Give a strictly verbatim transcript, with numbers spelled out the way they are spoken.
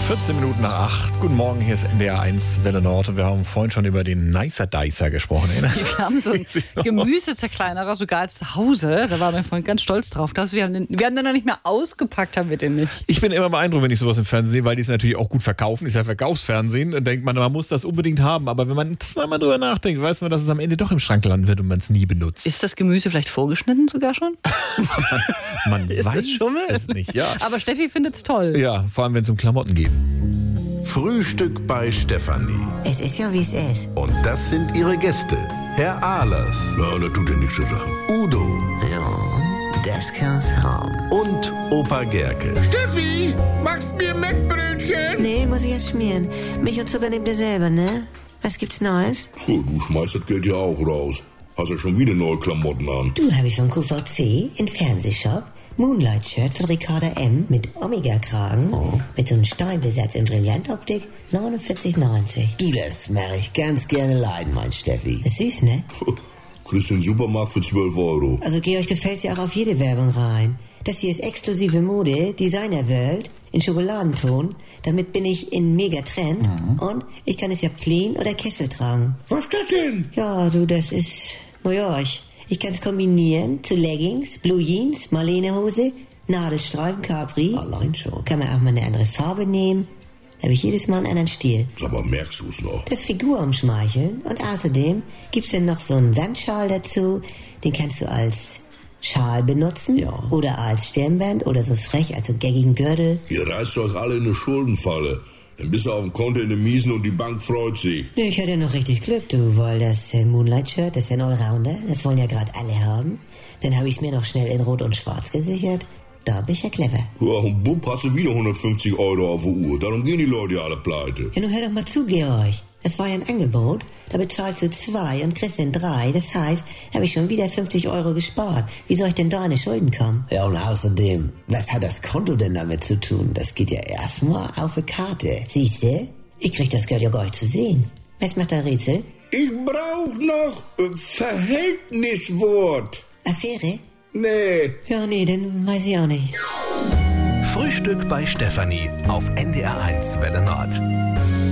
vierzehn Minuten nach acht. Guten Morgen, hier ist N D R eins Welle Nord und wir haben vorhin schon über den Nicer Dicer gesprochen. Wir haben so einen Gemüsezerkleinerer sogar zu Hause. Da waren wir vorhin ganz stolz drauf. Glaubst du, wir haben den, wir haben den noch nicht mehr ausgepackt, haben wir den nicht. Ich bin immer beeindruckt, wenn ich sowas im Fernsehen sehe, weil die es natürlich auch gut verkaufen. Ist ja Verkaufsfernsehen. Dann denkt man, man muss das unbedingt haben. Aber wenn man zweimal drüber nachdenkt, weiß man, dass es am Ende doch im Schrank landen wird und man es nie benutzt. Ist das Gemüse vielleicht vorgeschnitten sogar schon? man man ist weiß das Schummel? es nicht, ja. Aber Steffi findet es toll. Ja, vor allem wenn es um Klamotten geht. Frühstück bei Stefanie. Es ist ja, wie es ist. Und das sind ihre Gäste. Herr Ahlers. Ja, das tut ja nichts zur Sache. Udo. Ja, das kann's haben. Und Opa Gerke. Steffi, machst mir Mettbrötchen? Nee, muss ich erst schmieren. Milch und Zucker nehmt ihr selber, ne? Was gibt's Neues? Oh, du schmeißt das Geld ja auch raus. Hast ja schon wieder neue Klamotten an. Du, habe ich vom Q V C in Fernsehshop. Moonlight-Shirt von Ricarda M. mit Omega-Kragen. Oh. Mit so einem Steinbesatz in Brillantoptik. neunundvierzig neunzig. Du, das mache ich ganz gerne leiden, mein Steffi. Ist süß, ne? Kriegst den Supermarkt für zwölf Euro. Also, Georg, du fällst ja auch auf jede Werbung rein. Das hier ist exklusive Mode, Designer World, in Schokoladenton. Damit bin ich in Mega-Trend. Mhm. Und ich kann es ja clean oder Kessel tragen. Was ist das denn? Ja, du, das ist... Naja, ich... Ich kann es kombinieren zu Leggings, Blue Jeans, Marlenehose, Nadelstreifen, Capri. Allein schon. Kann man auch mal eine andere Farbe nehmen. Da habe ich jedes Mal einen anderen Stil. Aber merkst du es noch? Das Figur umschmeicheln. Und außerdem gibt's dann noch so einen Sandschal dazu. Den kannst du als Schal benutzen. Ja. Oder als Stirnband oder so frech als so gaggigen Gürtel. Ihr reißt euch alle in eine Schuldenfalle. Dann bist du auf dem Konto in den Miesen und die Bank freut sich. Nee, ich hatte noch richtig Glück, du, weil das äh, Moonlight-Shirt, das ist ja ein Allrounder. Das wollen ja gerade alle haben. Dann habe ich es mir noch schnell in Rot und Schwarz gesichert. Da bin ich ja clever. Ja, und bupp, hat sie wieder hundertfünfzig Euro auf der Uhr. Darum gehen die Leute alle pleite. Ja, nun hör doch mal zu, Georg. Das war ja ein Angebot. Da bezahlst du zwei und kriegst dann drei. Das heißt, habe ich schon wieder fünfzig Euro gespart. Wie soll ich denn da in die Schulden kommen? Ja, und außerdem, was hat das Konto denn damit zu tun? Das geht ja erstmal auf eine Karte. Siehste, ich krieg das Geld ja gar nicht zu sehen. Was macht der Rätsel? Ich brauch noch äh, Verhältniswort. Affäre? Nee. Ja, nee, dann weiß ich auch nicht. Frühstück bei Stefanie auf N D R eins Welle Nord.